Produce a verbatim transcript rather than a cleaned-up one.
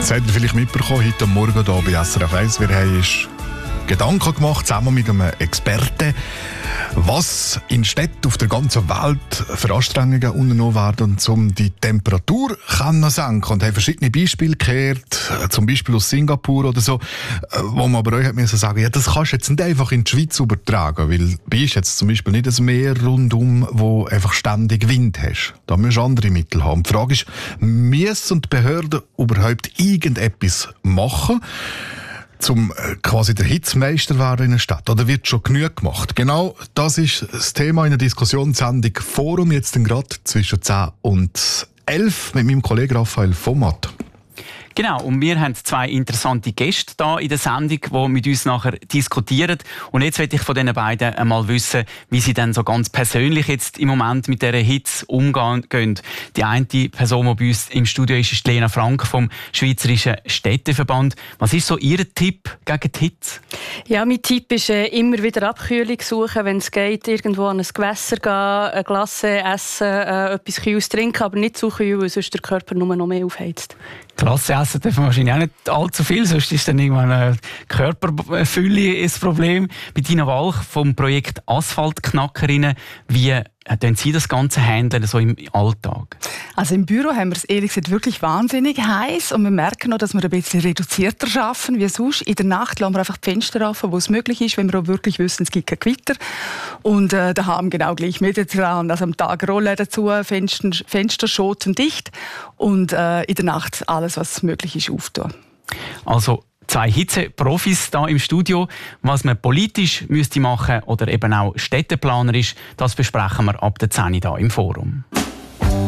Das habt ihr vielleicht mitbekommen, heute Morgen hier bei S R F eins. Wir haben uns Gedanken gemacht, zusammen mit einem Experten, was in Städten auf der ganzen Welt für Anstrengungen unternommen werden, um die Temperatur zu senken. Und haben verschiedene Beispiele gehört, zum Beispiel aus Singapur oder so, wo man aber euch hat müssen sagen, ja, das kannst du jetzt nicht einfach in die Schweiz übertragen, weil bei uns jetzt zum Beispiel nicht ein Meer rundum, wo einfach ständig Wind hast. Da musst du andere Mittel haben. Die Frage ist, müssen die Behörden überhaupt irgendetwas machen, zum quasi der Hitzmeister werden in der Stadt? Oder wird schon genug gemacht? Genau das ist das Thema in der Diskussionssendung Forum, jetzt gerade zwischen zehn und elf mit meinem Kollegen Raphael Vomat. Genau, und wir haben zwei interessante Gäste hier in der Sendung, die mit uns nachher diskutieren. Und jetzt möchte ich von diesen beiden einmal wissen, wie sie dann so ganz persönlich jetzt im Moment mit dieser Hitze umgehen. Die eine Person, die bei uns im Studio ist, ist Lena Frank vom Schweizerischen Städteverband. Was ist so Ihr Tipp gegen die Hitze? Ja, mein Tipp ist, äh, immer wieder Abkühlung suchen, wenn es geht, irgendwo an ein Gewässer gehen, eine Glasse essen, äh, etwas Kühles trinken, aber nicht zu kühl, weil sonst der Körper nur noch mehr aufheizt. Glasse essen darf man wahrscheinlich auch nicht allzu viel, sonst ist dann irgendwann eine Körperfülle ein Problem. Bei Tina Walch vom Projekt Asphaltknackerinnen, wie handeln Sie das Ganze handeln, so im Alltag? Also im Büro haben wir es ehrlich gesagt wirklich wahnsinnig heiß und wir merken auch, dass wir ein bisschen reduzierter arbeiten wie sonst. In der Nacht lassen wir einfach die Fenster offen, wo es möglich ist, wenn wir auch wirklich wissen, es gibt kein Gewitter. Und äh, da haben genau gleich mediterran. Also am Tag Rollen dazu, Fenster, Fenster schoten dicht und äh, in der Nacht alles, was möglich ist, auftun. Also zwei Hitze-Profis hier im Studio. Was man politisch müsste machen oder eben auch städteplanerisch, das besprechen wir ab der zehn Uhr hier im Forum.